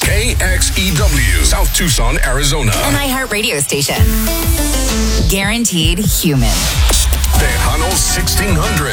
KXEW, South Tucson, Arizona. An iHeartRadio station. Guaranteed human. Tejano 1600.